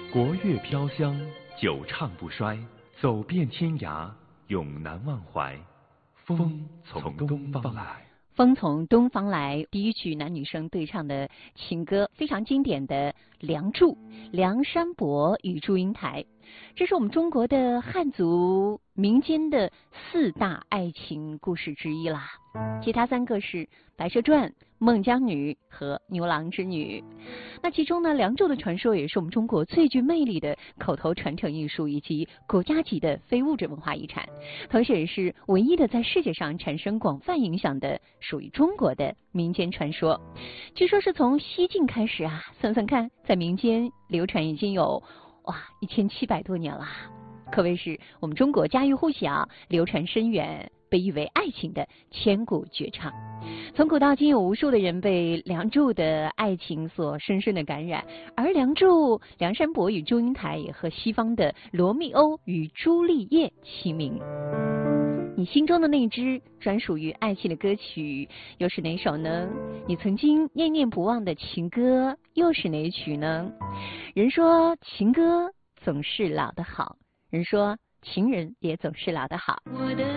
国乐飘香，久唱不衰，走遍天涯，永难忘怀。风从东方来。 风从东方来，第一曲男女生对唱的情歌，非常经典的《梁祝》，梁山伯与祝英台，这是我们中国的汉族民间的4大爱情故事之一啦。其他3个是《白蛇传》、《孟姜女》和《牛郎织女》。那其中呢，《梁祝》的传说也是我们中国最具魅力的口头传承艺术以及国家级的非物质文化遗产，同时也是唯一的在世界上产生广泛影响的属于中国的民间传说。据说是从西晋开始啊，算算看，在民间流传已经有1700多年了，可谓是我们中国家喻户晓、流传深远，被誉为爱情的千古绝唱。从古到今，有无数的人被梁祝的爱情所深深的感染，而梁祝、梁山伯与祝英台也和西方的罗密欧与朱丽叶齐名。你心中的那支专属于爱情的歌曲又是哪首呢？你曾经念念不忘的情歌又是哪一曲呢？人说情歌总是老的好，人说情人也总是老的好。我的